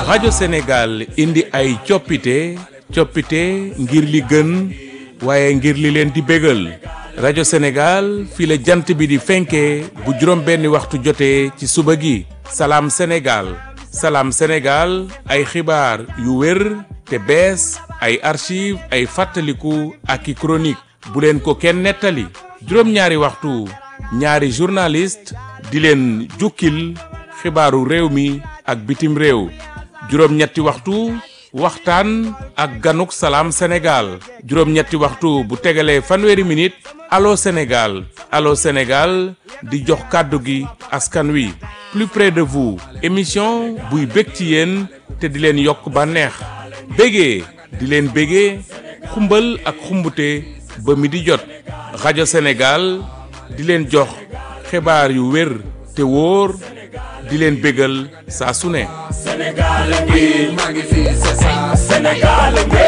rajo Sénégal indi ay coppite ngir li gën waaye ngir li leen di bégal rajo Sénégal fii la jant bi di fenkee bu juróom benni waxtu jotee ci suba gi salaam Sénégal ay xibaar yu wér te bees ay archive ay fàttaliku ak i chronique bu leen ko kenn nettali juróom-ñaari waxtu ñaari journaliste di leen jukkil xibaaru réew mi ak bitim réew juróom-ñetti waxtu waxtaan ak ganuk salaam Sénégal juróom-ñetti waxtu bu tegalee fanweeri minute allo Sénégal di jox kàddu gi askan wi plus près de vous émission buy bég ci yéen te di leen yokk bànneex bégee di leen bégee xumbal ak xumbute ba mi di jot rajo Sénégal di leen jox xibaar yu wér te wóor di leen bégal saa su ne. Sénégal ngi maa ngi fi c'est ça Sénégal ngi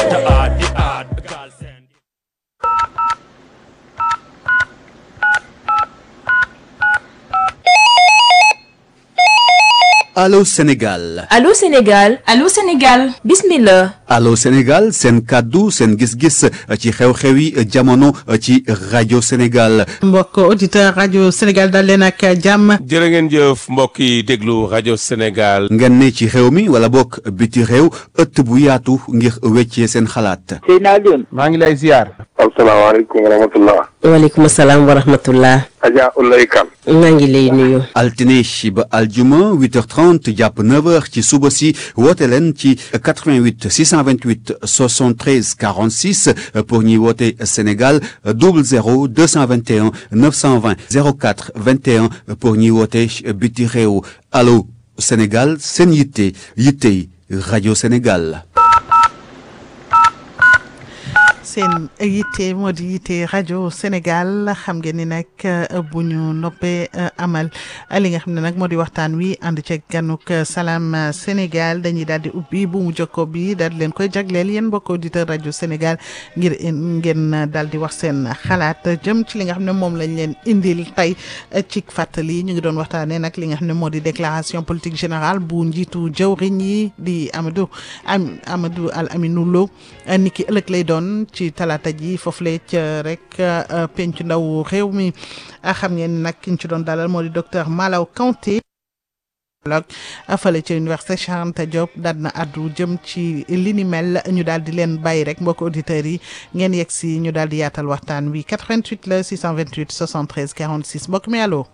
Allô Sénégal. Allô Sénégal. Allô Sénégal. Bismillah. Allô Sénégal seen kàddu seen gis-gis ci xew-xewi jamono ci rajo Sénégal. mbokk auditeur rajo Sénégal dal leen ak jàmm. jërë ngeen jëf mbokk yi déglu rajo Sénégal. ngeen ne ci xew mi wala bokk biti réew ëtt bu yaatu ngir weccee seen xalaat. Seydina Alioune. maa ngi lay ziar. asalaamaaleykum wa rahmatullah. waaleykum salaam wa rahmatullah. Adja Oulaye Kane. maa ngi lay nuyu. altine ba aljuma 8h30 jàpp 9h ci suba si woote leen ci 88 628 73 46 pour ñuy woote Sénégal 00 221 920 04 21 pour ñuy woote biti réew allo Sénégal seen yitte rajo Sénégal. seen yitte moo di yitte rajo Sénégal xam ngeen ni nag bu ñu noppee amal li nga xam ne nag moo di waxtaan wi ànd ceeg ganuk salaam Sénégal dañuy daal di ubbi bu mu jokko bi daal di leen koy jagleel yéen mbokk auditeur rajo Sénégal ngir ngeen daal di wax seen xalaat jëm ci li nga xam ne moom lañ leen indil tey ci fàttali ñu ngi doon waxtaanee nag li nga xam ne moo di déclaration politique générale bu njiitu jëwriñ yi di Amadou Al Aminou Lo niki ëllëg lay doon ci talaata ji foofu la ca rek pencu ndaw réew mi xam ngeen nag ki ñu ci doon dalal moo di docteur Malaw Kanté fale ci université Cheikh Anta Diop daal na addu jëm ci li ni mel ñu daal di leen bàyyi rek mbokk auditeurs yi ngeen yegg si ñu daal di yaatal waxtaan wi 88 la 628 73 46 mbokk mi allo.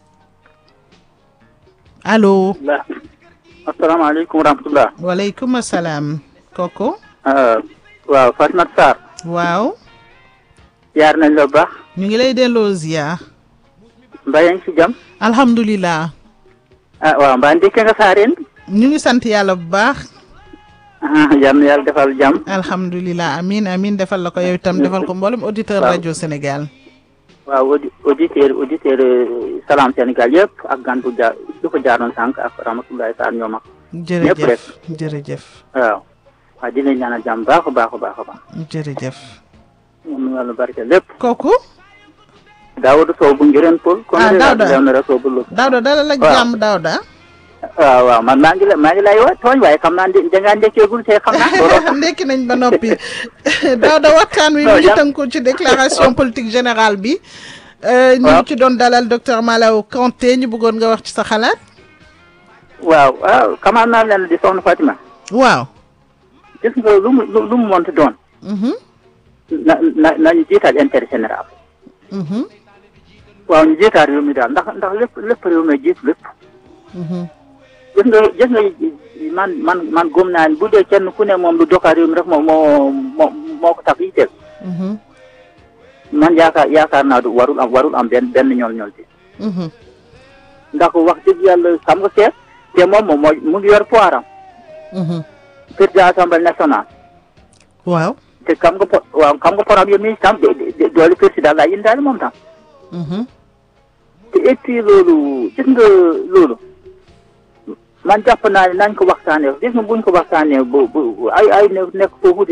asalaamaaleykum wa rahmatullah. waaleykum salaam. kooku. waaw Fatma Sarr. waaw. yaar nañ la baax. ñu ngi lay delloo ziar. mbaa yaa ngi ci jàmm. alhamdulilah. waaw mbaa ndekkee nga saareen. ñu ngi sant yàlla bu baax. yal na yàlla defal jàmm. alhamdulilah amiin defal la ko yow itam defal ko mboolem auditeur rajo Sénégal. waaw auditeur Salam Sénégal yëpp ak gan bu jaar du ko jaaroon sànq ak Ramatoulaye Sarr ñoom ak. ñëpp rek jërëjëf. waaw di leen ñaanal jàmm baax a baax. jërëjëf. moom yàlla barke lépp. kooku. Daouda Sow bu Njureen Pël. Daouda dalal ak jàmm Daouda. waaw man maa ngi lay tooñ waaye xam naa dangaa ndekkeegul te xam naa. ndekki nañ ba noppi Daouda waxtaan wi mu ngi tënku ci déclaration politique générale bi. ñu ngi ci doon dalal docteur Malaw Kanté ñu bëggoon nga wax ci sa xalaat. waaw xamal naa leen di soxna Fatima. waaw. gis nga lu mu monti doon. nañu jiital intérêt général. waaw ñu jiitaal réew mi daal ndax lépp réew mi jiitu lépp. gis nga man góom naa ne bu dee kenn ku ne moom lu doxal réew mi rek moo ko tax yitteel. man yaakaar naa du warul am benn ñool bi. ndax wax dëgg yàlla xam nga seet te moom mu ngi yor pouvoir am. président assemblée nationale. waaw. te xam nga problème yi tam doole président laa indaale moom tam. te et puis loolu gis nga loolu man jàpp naa ne nañ ko waxtaanee gis nga buñ ko waxtaanee bu ay nekk foofu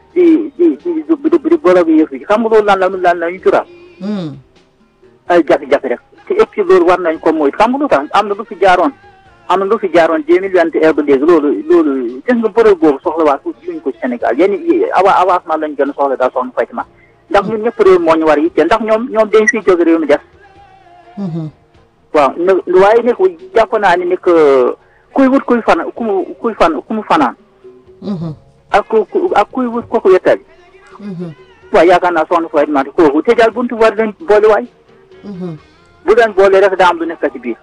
di bolo bi yëf yi xam nga loolu lan la ñu jural. ay jafe-jafe rek te et puis loolu war nañ ko mooy xam nga lu tax am na lu fi jaaroon am na lu fi jaaroon 2021 ba léegi loolu gis nga bërëb boobu soxla waa suñ ko Sénégal yéen avancement lañ gën a soxla daal soxna Fatima ndax ñun ñëpp réew moo ñu war a yitte ndax ñoom dañ fiy jóge réew mi def waaw waaye nag jàpp naa ni que kuy wut kuy mu fanaan ak kuy wut kooku wettali waaw yaakaar naa soxna Fatima kooku te daal buntu war leen boole waay bu leen boole rek daa am lu nekk ci biir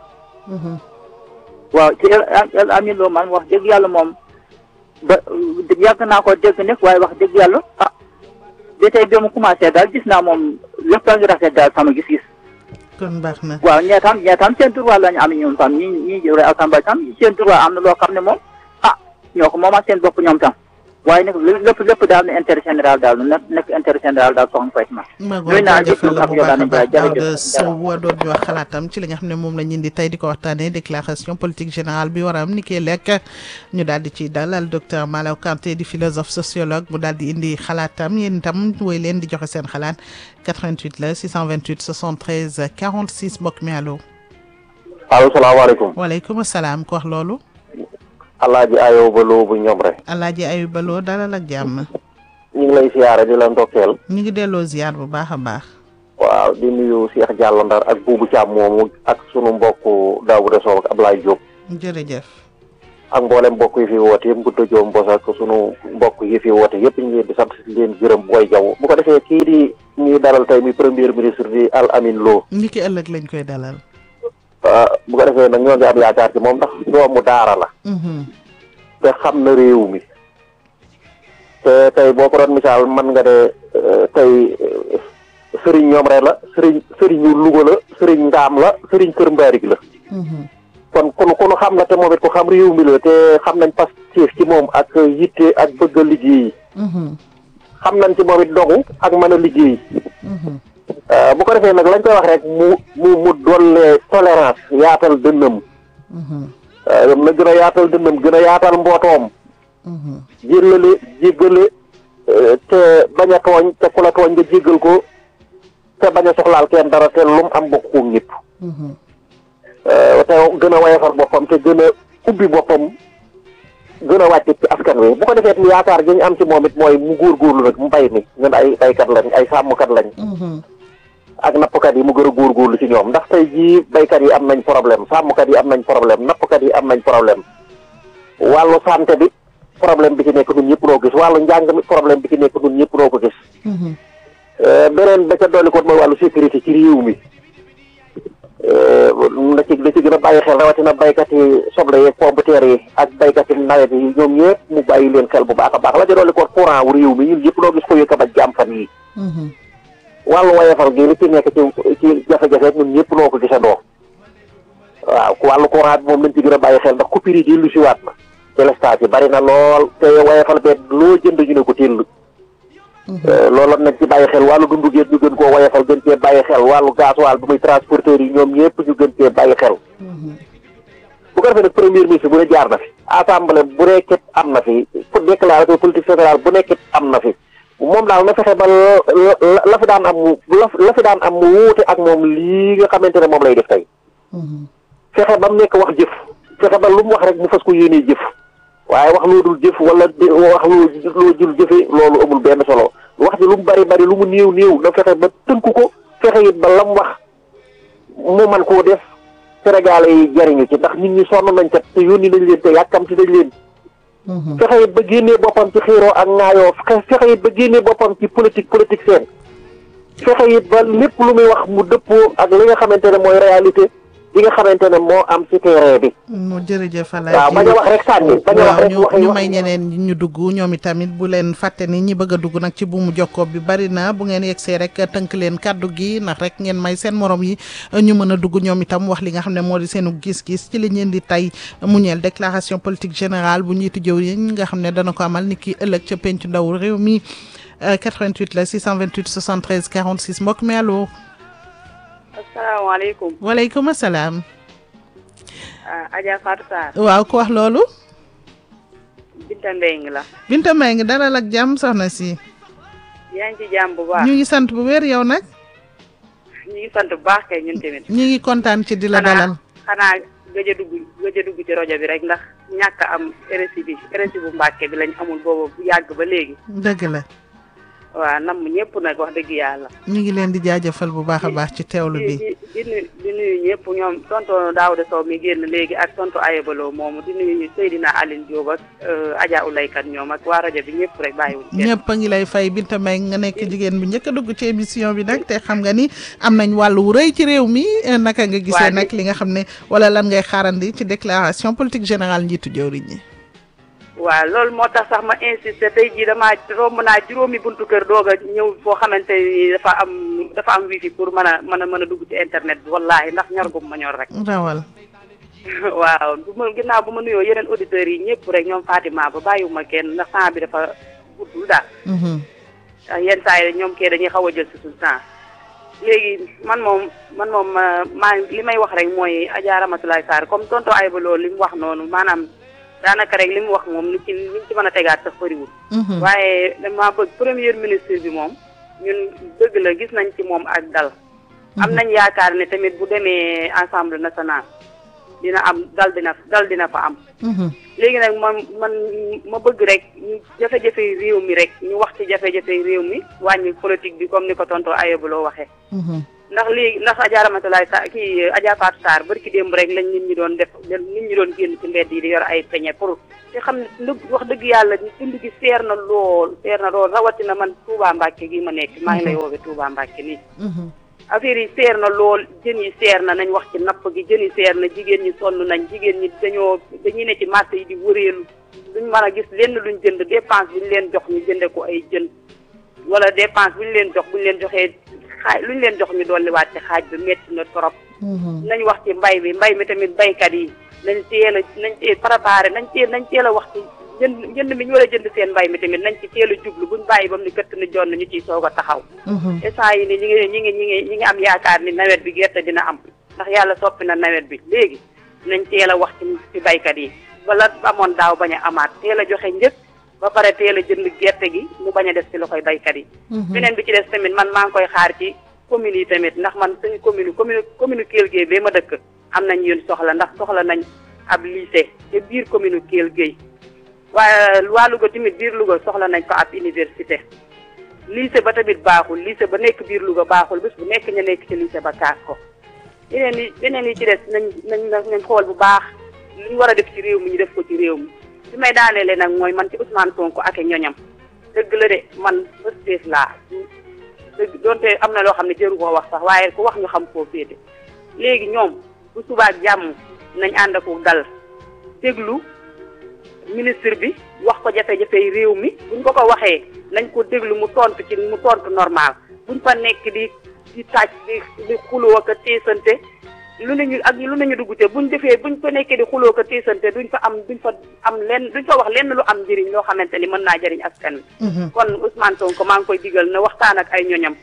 waaw ci El Amin Lo man wax dëgg yàlla moom ba yàgg naa ko dégg nekk waaye wax dëgg yàlla ba tey ba mu commencé daal gis naa moom lépp a ngi rafet daal sama gis-gis. kon baax na. waaw ñeetam seen droit la ñu am ñoom tam ñi yore assemblée tam seen droit am na loo xam ne moom ñoo ko moomal seen bopp ñoom tam waaye nag lépp daal ne intérêt général daal nekk intérêt général daal soxna Fatima. nuyu naa jaajëfal la bu baax a baax Daouda Sow doon ñu wax xalaatam ci li nga xam ne moom la ñu indi tey di ko waxtaanee déclaration politique générale bi war a am ni kii lekk ñu daal di ci dalal docteur Malaw Kanté di philosophe sociologue mu daal di indi xalaatam yéen itam woy leen di joxe seen xalaat 88 la 628 73 46 mbokk mi allo. allo salaamaaleykum. waaleykum salaam ku wax loolu. Alaaji Ayuba Lo bu ñoom rek. Alaaji Ayuba Lo dalal ak jàmm. ñu ngi lay siyaare di la ndokkeel. ñu ngi delloo ziar bu baax a baax. waaw di nuyu Cheikh Diallo Ndar ak Boubou Thiam moomu ak sunu mbokku Daouda Sow ak Ablaye Diop. jërëjëf. ak mboolem mbokk yi fi woote yëpp Ngouda Diop Mbos ak sunu mbokk yi fi woote yëpp ñu ngi leen di sant leen gërëm booy jaww bu ko defee kii di ñuy dalal tey mi premier ministre di Al Amin Lo. ni ki ëllëg lañ koy dalal. bu ko defee nag ñoo ngi am yaakaar ci moom ndax doomu daara la. te xam na réew mi. te tey boo ko doon misaal man nga ne tey sëriñ ñoom rek la sëriñu Louga la sëriñ Ndaam la sëriñ Kër Mbaarik la. kon ku xam na te moom it ko xam réew mi la te xam nañ pastéef ci moom ak yitte ak bëgg a liggéey. xam nañ ci moom it dogu ak mën a liggéey. bu ko defee nag lañ koy wax rek mu dollee tolérance yaatal dënnam. na gën a yaatal dënnam gën a yaatal mbootoom. jéggale te bañ a tooñ te ku la tooñ nga jéggal ko te bañ a soxlaal kenn dara te lum am bokk ko ñëpp. te gën a wayefal boppam te gën a ubbi boppam gën a wàcc ci askan wi bu ko defee ni yaakaar gi ñu am ci moom it mooy mu góorgóorlu nag mu mbay mi ñun ay baykat lañ ay sàmmkat lañ. ak nappkat yi mu gën a góorgóorlu ci ñoom ndax tey jii baykat yi am nañ problème sàmmkat yi am nañ problème nappkat yi am nañ problème wàllu santé bi problème bi ci nekk ñun ñëpp noo gis wàllu njàng mi problème bi ci nekk ñun ñëpp noo ko gis. beneen ba ca dolli ko mooy wàllu sécurité ci réew mi da ci gën a bàyyi xel rawatina baykat yi soble yeeg pomme de terre yi ak baykat yi nawet yi ñoom ñëpp mu bàyyi leen xel bu baax a baax la ca dolli ko courant wu réew mi ñun ñëpp noo gis ko yëkka ba jàmm fan yi wàllu wayefal gi li ci nekk ci jafe-jafe ñun ñëpp noo ko gisandoo waaw wàllu courant bi moom lañ ci gën a bàyyi xel ndax coupure yi lu si waat na délestage yi bari na lool te wayefal be loo jënd ñu ne ko téll loolu nañ ci bàyyi xel wàllu dundu géej ñu gën koo wayefal gën cee bàyyi xel wàllu gasoil bi muy transporteur yi ñoom ñëpp ñu gën cee bàyyi xel bu ko defee nag premier ministre bu ne jaar na fi assemblée bu nekkit am na fi déclaration politique générale bu nekkit am na fi moom daal na fexe ba la fi daan am mu wuute ak moom lii nga xamante ne moom lay def tey fexe ba mu nekk wax jëf fexe ba lu mu wax rek mu fas ko yéenee jëf waaye wax loo dul jëf wala wax loo jul jëfe loolu amul benn solo wax ji lu mu bari lu mu néew na fexe ba tënku ko fexe it ba lam wax mu man koo def Sénégalais yi jariñu ci ndax nit ñi sonn nañ kat te yónni nañ leen te yàkkamti nañ leen fexe it ba génnee boppam ci xiiroo ak ŋaayoo fexe it ba génnee boppam ci politique seen fexe it ba lépp lu muy wax mu dëppoo ak li nga xamante ne mooy réalité li nga xamante ne moo am ci terrain bi. mu jërëjëf Alaaji. waaw bañ a wax rek sànni. bañ a wax rek wax ñu may ñeneen ñu dugg ñoom itamit bu leen fàtte ni ñi bëgg a dugg nag ci buumu jokkoo bi bari na bu ngeen yegsee rek tënk leen kàddu gi ndax rek ngeen may seen morom yi ñu mën a dugg ñoom itam wax li nga xam ne moo di seenu gis-gis ci li ngeen di tey mu ñeel déclaration politique générale bu njiitu jëw yi nga xam ne dana ko amal ni ki ëllëg ca pencu ndaw réew mi 88 la 628 73 46 mbokk mi allo. asalaamaaleykum. waaleykum salaam. Adja Fatou Sarr. waaw ku wax loolu. Binta Mbengue la. Binta Mbengue dalal ak jàmm soxna si. yaa ngi ci jàmm bu baax. ñu ngi sant bu wér yow nag. ñu ngi sant bu baax kay ñun tamit. ñu ngi kontaan ci di la dalal. xanaa gëj a dugg ci rajo bi rek ndax ñàkk a am RSI bu Mbàkke bi lañ amul boobu bu yàgg ba léegi. dëgg la. waaw nam ñëpp nag wax dëgg yàlla. ñu ngi leen di jaajëfal bu baax a baax ci teewlu bi. di nuyu ñëpp ñoom tonto Daouda Sow mi génn léegi ak tonto Ayebalo moomu di nuyu Seydina Aline Diop ak Adja Oulaykat ñoom ak waa rajo bi ñëpp rek bàyyiwuñ kenn. ñëpp a ngi lay fay Binta Mbengue nga nekk jigéen bu njëkk a dugg ci émission bi nag te xam nga ni am nañ wàllu wu rëy ci réew mi naka nga gisee nag li nga xam ne wala lan ngay xaarandi ci déclaration politique générale njiitu jëwriñ ñi. waaw loolu moo tax sax ma insisté tey jii romb naa juróomi buntu kër doog a ñëw foo xamante ni dafa am wifi pour mën a dugg ci internet bi wallaahi ndax ñor gum ma ñor rek. rawal. waaw ginnaaw bu ma nuyoo yeneen auditeurs yi ñëpp rek ñoom Fatima ba bàyyiwuma kenn ndax temps bi dafa guddul daal. yenn saa yi ñoom kee dañuy xaw a jël si suñu temps. léegi man moom maa li may wax rek mooy Adja Ramatulaay Sarr comme tonton Ayba loolu li mu wax noonu maanaam. daanaka rek li mu wax moom li ci mën a tegaat sax bëriwul. waaye dama bëgg premier ministre bi moom ñun dëgg la gis nañ ci moom ak dal. am nañ yaakaar ne tamit bu demee Assemblée nationale dina am dal dina fa am. léegi nag ma bëgg rek ñu jafe-jafe réew mi rek ñu wax ci jafe-jafe réew mi wàññi politique bi comme ni ko tonton Ayobalo waxee. ndax Adja Ramatulaay Sarr Adja Fatou Sarr barki démb rek lañ nit ñi doon génn ci mbedd yi di yor ay peñe pour te xam ne wax dëgg yàlla dund gi seer na lool rawatina man Touba Mbacke gi ma nekk maa ngi lay woowee Touba Mbacke nii. affaire yi seer na lool jën yi seer na nañ wax ci napp gi jën yi seer na jigéen ñi sonn nañ jigéen ñi dañuy ne ci marché yi di wëreelu duñ mën a gis lenn luñ jënd dépense bu ñu leen jox ñu jënde ko ay jën wala dépense bu ñu leen joxee lu ñu leen jox ñu dolliwaat ci xaaj bi métti na trop. nañ wax ci mbay mi tamit baykat yi nañ teel a wax ci jënd mi ñu war a jënd seen mbay mi tamit nañ ci teel a jublu buñ bàyyi ba mu ni këtt ni jonn ñu ciy soog a taxaw. instant yi ni ñi ngi am yaakaar ni nawet bi gerte dina am ndax yàlla soppi na nawet bi léegi nañ teel a wax ci baykat yi bala amoon daaw bañ a amaat teel a joxe njëkk ba pare teel a jënd gerte gi mu bañ a des ci loxoy baykat yi. beneen bi ci des tamit man maa ngi koy xaar ci communes yi tamit ndax man suñu commune Kell Gueye bee ma dëkk am nañ yéen soxla ndax soxla nañ ab lycée te biir commune Kell Gueye waaye waa Louga tamit biir Louga soxla nañ fa ab université lycée ba tamit baaxul lycée ba nekk biir Louga baaxul bés bu nekk ñu nekk ci lycée ba kaas ko beneen yi ci des nañ xool bu baax li ñu war a def ci réew mi ñu def ko ci réew mi. li may daaneele nag mooy man ci Ousmane Sonko ak ñoñam dëgg la de man Pastef laa dëgg donte am na loo xam ne jëru koo wax sax waaye ku wax ñu xam koo féete léegi ñoom bu subaak jàmm nañ ànd ak dal déglu ministre bi wax ko jafe-jafe réew mi buñ ko waxee nañ ko déglu mu tontu normal buñ fa nekk di tàcc di xuloo ak a teesante lu ne ñu dugg te buñ ko nekkee di xuloo ko tiisante duñ fa wax lenn lu am njëriñ loo xamante ni mën naa jëriñ askan wi. kon Ousmane Sonko maa ngi koy digal na waxtaan ak ay ñoñam.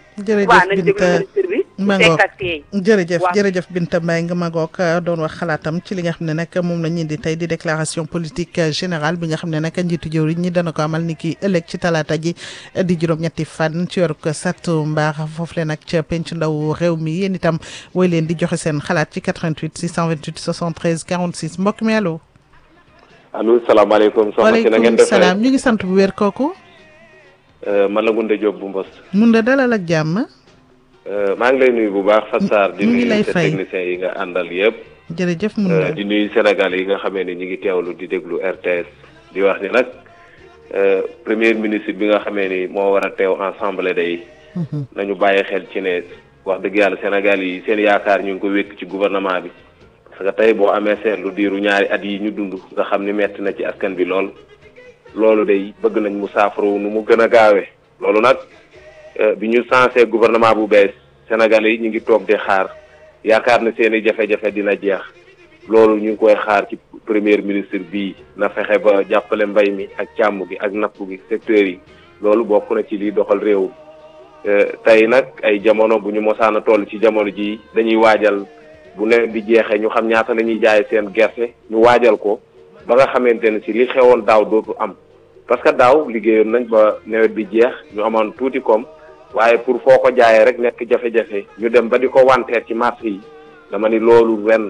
jërëjëf Binta Mbengue Magoog doon wax xalaatam ci li nga xam ne nag moom la ñu indi tey di déclaration politique générale bi nga xam ne nag njiitu jëwriñ ñi dana ko amal ni ki ëllëg ci talaata ji di juróom-ñetti fan ci weeru Satumbar foofu le nag ca penc ndaw réew mi yéen itam woy leen di joxe seen xalaat ci 88 628 73 46 mbokk mi allo. allo salaamaaleykum. soxna si na ngeen def salaam ñu ngi sant bu wér kooku. man la Ngounda Diop bu Mbos. Ngounda dalal ak jàmm. maa ngi lay nuyu bu baax Fatou Sarr di nuyu lay sa fay techniciens yi nga àndal yëpp. jërëjëf Ngounda di nuyu Sénégal yi nga xamee ne ñu ngi teewlu di déglu RTS di wax ni nag premier ministre bi nga xamee ni moo war a teew ensemble day nañu bàyyi xel ci ne wax dëgg yàlla Sénégal yi seen yaakaar ñu ngi ko wékk ci gouvernement bi parce que tey boo amee seetlu diiru ñaari at yi ñu dund nga xam ni metti na ci askan bi loolu day bëgg nañ mu saafara nu mu gën a gaawee loolu nag bi ñu sensé gouvernement bu bees Sénégalais yi ñu ngi toog di xaar yaakaar na seen i jafe-jafe dina jeex loolu ñu ngi koy xaar ci premier ministre bii na fexe ba jàppale mbay mi ak càmm gi ak napp gi secteurs yi loolu bokk na ci liy doxal réew tey nag ay jamono bu ñu mosaan a toll ci jamono ji dañuy waajal bu nawet bi jeexee ñu xam ñaata la ñuy jaay seen gerte ñu waajal ko ba nga xamante ne si li xewoon daaw dootu am parce que daaw liggéeyoon nañ ba nawet bi jeex ñu amoon tuuti koom waaye pour foo ko jaayee rek nekk jafe-jafe ñu dem ba di ko wanteer ci marché yi dama ni loolu ren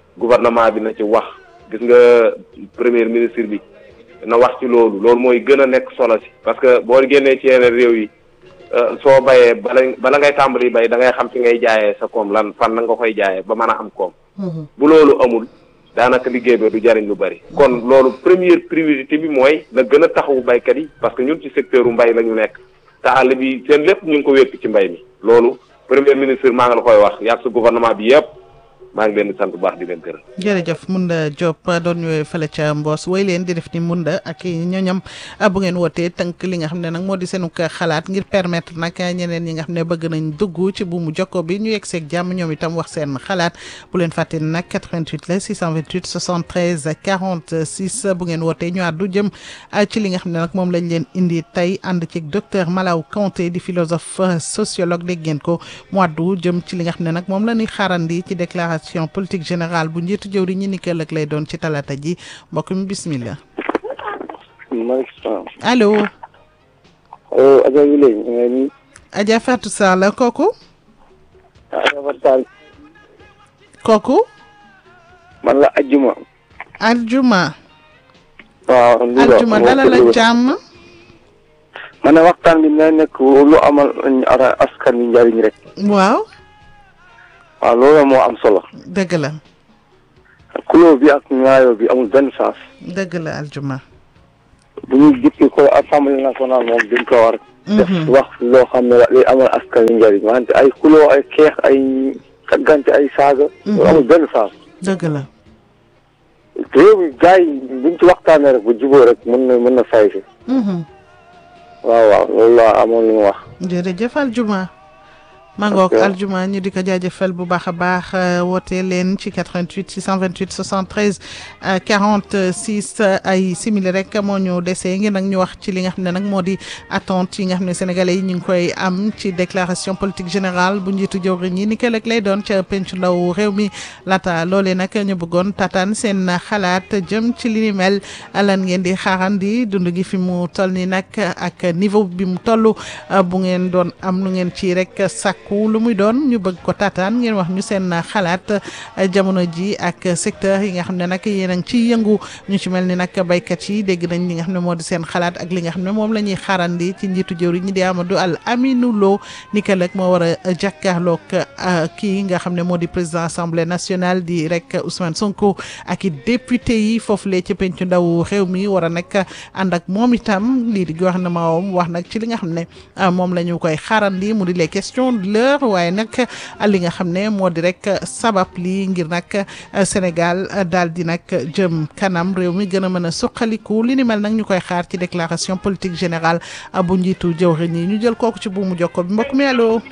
gouvernement bi na ci wax gis nga premier ministre bi na wax ci loolu mooy gën a nekk solo si parce que boo génnee ci yeneen réew yi soo bayee bala ngay tàmbali bay da ngay xam fi ngay jaayee sa koom lan fan la nga koy jaayee ba mën a am koom bu loolu amul daanaka liggéey bi du jariñ lu bari kon loolu première priorité bi mooy na gën a taxawu baykat yi parce que ñun ci secteur u mbay la ñu nekk te àll bi seen lépp ñu ngi ko wékk ci mbay mi loolu premier ministre maa ngi la koy wax yàgg sa gouvernement bi yëpp maa ngi leen di sant bu baax di leen gërëm. jërëjëf Mounda Diop doon ñëwee fële ca Mboos woy leen di def ni Mounda ak ñoñam bu ngeen wootee tënk li nga xam ne nag moo di seenu xalaat ngir permettre nag ñeneen ñi nga xam ne bëgg nañ dugg ci buumu jokko bi ñu yegg seeg jàmm ñoom itam wax seen xalaat bu leen fàtte nag 88 la 628 73 46 bu ngeen wootee ñu àddu jëm ci li nga xam ne nag moom lañ leen indi tey ànd ci docteur Malaw Kanté di philosophe sociologue dégg ngeen ko mu àddu jëm ci li nga xam ne nag moom la ñuy xaarandi ci déclaration politique générale bu njiitu jëwri ñi ni këllëg lay doon ci talaata ji mbokk mi bismillah allo Adja Wile nga ni Adja Fatou Sarr la kooku man la Ajjuma Aljuma dalal ak jàmm man ne waxtaan bi na nekk lu amal askan wi njariñ rek waaw loolu moo am solo. dëgg la. kuloo bi ak ñaayoo bi amul benn sens. dëgg la Aljuma. bu ñu jëppee ko assemblée nationale moom dañ ko war. def wax loo xam ne day amal askan wi njariñ wante ay kuloo ay xeex ay taggante ay saaga. loolu amul benn sens. dëgg la. réew mi gars yi buñ ci waxtaanee rek bu jubóo rek mën na fay si. waaw loolu laa amoon lu mu wax. jërëjëf Aljuma. mangook Aljuma ñu di ko jaajëfal bu baax a baax woote leen ci 88 628 73 46 ay simili rek moo ñu desee ngir nag ñu wax ci li nga xam ne nag moo di attente yi nga xam ne sénégalais yi ñu ngi koy am ci déclaration politique générale bu njiitu jëwriñ yi ni keleg lay doon ca pencu ndaw réew mi laata loolee nag ñu bëggoon tataan seen xalaat jëm ci li ni mel lan ngeen di xaarandi dund gi fi mu toll ni nag ak niveau bi mu toll bu ngeen doon am lu ngeen ci rek sàkku lu muy doon ñu bëgg ko taataan ngeen wax ñu seen xalaat jamono ji ak secteur yi nga xam ne nag yéen a ngi ciy yëngu ñu ci mel ni nag baykat yi dégg nañ li nga xam ne moo di seen xalaat ak li nga xam ne moom la ñuy xaarandi ci njiitu jëwriñ ñi di Amadou Al Aminou Lo ni que nag moo war a jàkkaarloog kii nga xam ne moo di président assemblée nationale di rek Ousmane Sonko ak i député yi foofu lee ci pencu ndaw réew mi war a nag ànd ak moom itam lii di wax na ma wax nag ci li nga xam ne moom la ñu koy xaarandi mu di les questions waaye nag li nga xam ne moo di rek sabab lii ngir nag Sénégal daal di nag jëm kanam réew mi gën a mën a suqaliku li ni mel nag ñu koy xaar ci déclaration politique générale bu njiitu jëwriñ yi ñu jël kooku ci buumu jokko bi mbokk mi allo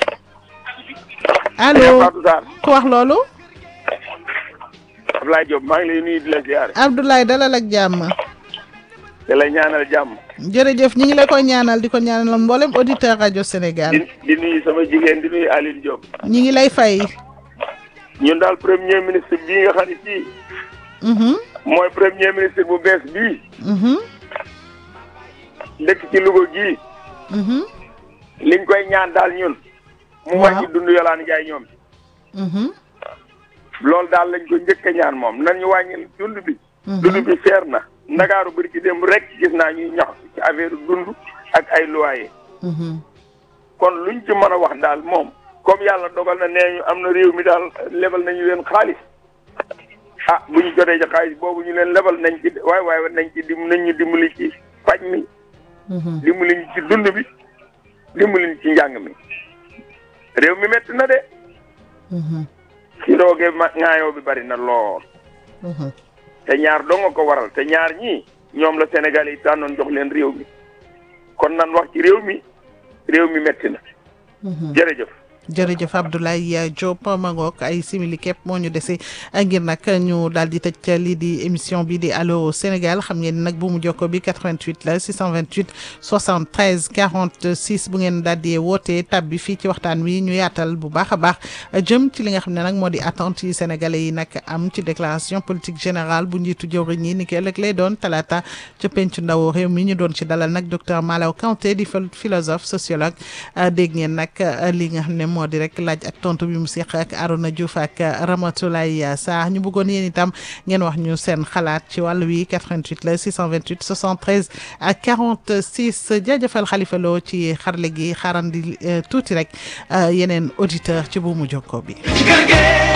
ku wax loolu Abdoulaye Diop maa ngi lay nuyu di la ziar. Abdoulaye dalal ak jàmm di la ñaanal jàmm. jërëjëf ñi ngi la koy ñaanal di ko ñaanal mboolem auditeur rajo Sénégal. di nuyu sama jigéen di nuyu Aline Diop. ñi ngi lay fay. ñun daal premier ministre bii nga xam ne kii. mooy premier ministre bu bees bii. dëkk ci Louga gii. liñ koy ñaan daal ñun. mu wàññi dund Yolande Ndiaye ñoom. loolu daal lañ ko njëkk a ñaan moom nan ñu wàññi dund bi. dund bi seer na. Ndakaaru bari ci démb rek gis naa ñuy ñax ci affaire dund ak ay loyer kon luñ ci mën a wax daal moom comme yàlla dogal na nee ñu am na réew mi daal lebal nañu leen xaalis bu ñu jotee ci xaalis boobu ñu leen lebal nañ ci waaye nañ ci nañ ñu dimbali ci faj mi dimbali ñu ci dund bi dimbali ñu ci njàng mi réew mi metti na de ci roogee ŋaayoo bi bari na lool te ñaar doo nga ko waral te ñaar ñii ñoom la Sénégal yi tànnoon jox leen réew mi kon nan wax ci réew mi metti na jërëjëf jërëjëf Abdoulaye Diop mangook ay simili képp moo ñu dese ngir nag ñu daal di tëj lii di émission bi di Allô Sénégal xam ngeen nag bu mu jokko bi 88 la 628 73 46 bu ngeen daal di wootee tab bi fii ci waxtaan wi ñu yaatal bu baax a baax jëm ci li nga xam ne nag moo di attente yi sénégalais yi nag am ci déclaration politique générale bu njiitu jëwriñ ñi ni ki ëllëg lay doon talaata ca pencu ndaw réew mi ñu doon ci dalal nag docteur Malaw Kanté di philosophe sociologue dégg ngeen nag li nga xam ne moo di rek laaj ak tontu bi mu seq ak Arona Diouf ak Ramatoulaye Sarr ñu bëggoon yéen itam ngeen wax ñu seen xalaat ci wàll wi 88 la 628 73 ak 46 jaajëfal Khalifa Lo ci xarle gi xaarandi tuuti rek yeneen auditeur ci buumu jokkoo bi